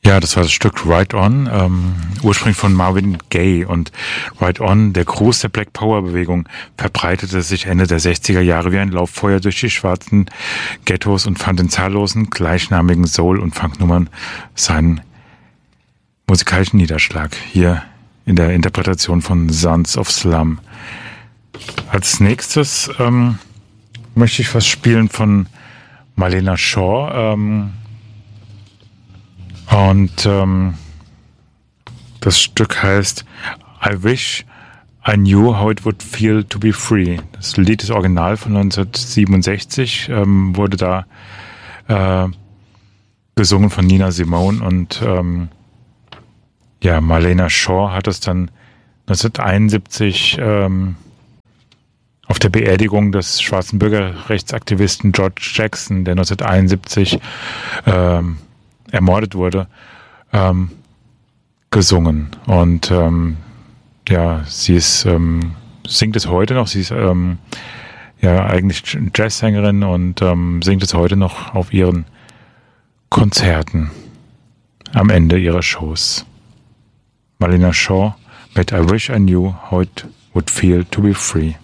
Ja, das war das Stück Right On, ursprünglich von Marvin Gaye. Und Right On, der Gruß der Black Power Bewegung, verbreitete sich Ende der 60er Jahre wie ein Lauffeuer durch die schwarzen Ghettos und fand in zahllosen gleichnamigen Soul- und Funknummern seinen musikalischen Niederschlag. Hier in der Interpretation von Sons of Slum. Als nächstes möchte ich was spielen von Marlena Shaw. Und das Stück heißt I Wish I Knew How It Would Feel to Be Free. Das Lied ist original von 1967, wurde da gesungen von Nina Simone und Marlena Shaw hat es dann 1971 auf der Beerdigung des schwarzen Bürgerrechtsaktivisten George Jackson, der 1971 ermordet wurde, gesungen. Und sie ist, singt es heute noch. Sie ist eigentlich Jazzsängerin und singt es heute noch auf ihren Konzerten am Ende ihrer Shows. Marlena Shaw mit I Wish I Knew How It Would Feel to Be Free.